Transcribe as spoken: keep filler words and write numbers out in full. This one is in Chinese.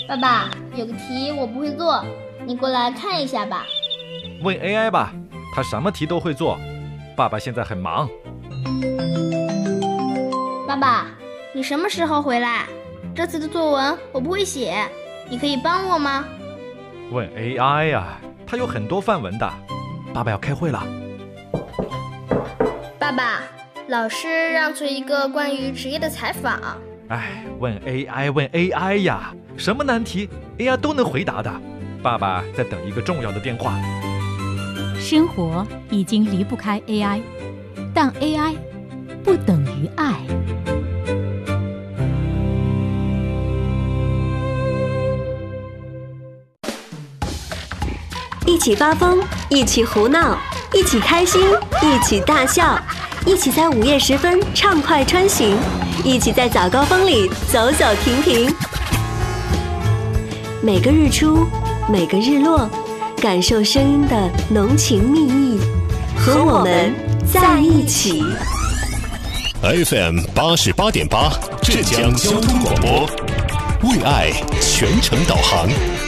爸爸，有个题我不会做，你过来看一下吧。 问 A I 吧，它什么题都会做。爸爸现在很忙。 爸爸，你什么时候回来？这次的作文我不会写，你可以帮我吗？ 问 A I 呀，它有很多范文的。爸爸要开会了。 爸爸，老师让做一个关于职业的采访。 哎，问 A I 问 A I 呀，什么难题 A I 都能回答的。爸爸在等一个重要的电话。 生活已经离不开 A I， 但 A I 不等于爱。 一起发疯，一起胡闹，一起开心，一起大笑，一起在午夜时分畅快穿行，一起在早高峰里走走停停。每个日出，每个日落，感受声音的浓情蜜意，和我们在一起。 F M 八十八点八，浙江交通广播，为爱全程导航。